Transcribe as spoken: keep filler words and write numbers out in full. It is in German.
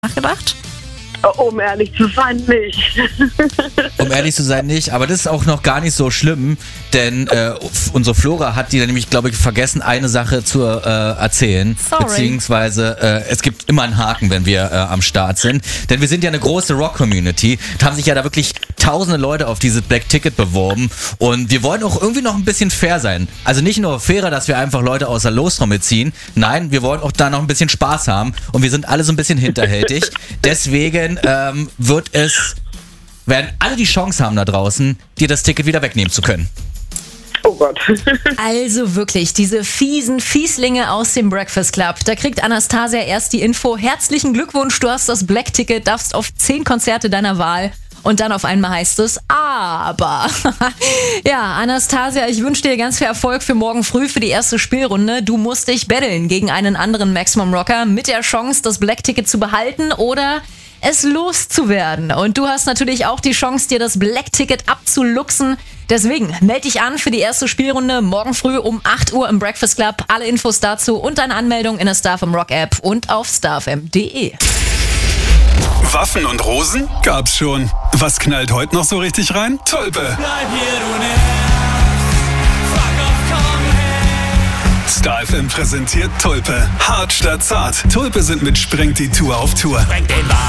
nachgedacht? Um ehrlich zu sein, nicht. Um ehrlich zu sein, nicht. Aber das ist auch noch gar nicht so schlimm, denn äh, unsere Flora hat die nämlich, glaube ich, vergessen, eine Sache zu äh, erzählen. Sorry. Beziehungsweise äh, es gibt immer einen Haken, wenn wir äh, am Start sind. Denn wir sind ja eine große Rock-Community. Da haben sich ja da wirklich tausende Leute auf dieses Black Ticket beworben. Und wir wollen auch irgendwie noch ein bisschen fair sein. Also nicht nur fairer, dass wir einfach Leute aus der Lostrommel ziehen. Nein, wir wollen auch da noch ein bisschen Spaß haben. Und wir sind alle so ein bisschen hinterhältig. Deswegen ähm, wird es, werden alle die Chance haben da draußen, dir das Ticket wieder wegnehmen zu können. Oh Gott. Also wirklich, diese fiesen Fieslinge aus dem Breakfast Club. Da kriegt Anastasia erst die Info. Herzlichen Glückwunsch, du hast das Black Ticket, darfst auf zehn Konzerte deiner Wahl. Und dann auf einmal heißt es, aber. Ja, Anastasia, ich wünsche dir ganz viel Erfolg für morgen früh für die erste Spielrunde. Du musst dich battlen gegen einen anderen Maximum Rocker mit der Chance, das Black Ticket zu behalten oder es loszuwerden. Und du hast natürlich auch die Chance, dir das Black Ticket abzuluxen. Deswegen melde dich an für die erste Spielrunde morgen früh um acht Uhr im Breakfast Club. Alle Infos dazu und deine Anmeldung in der StarFM Rock App und auf starfm punkt de. Waffen und Rosen? Gab's schon. Was knallt heute noch so richtig rein? Tulpe. Bleib hier, du Nerv. Fuck off, komm her. StarFM präsentiert Tulpe. Hart statt zart. Tulpe sind mit Sprengt die Tour auf Tour. Sprengt den Wagen.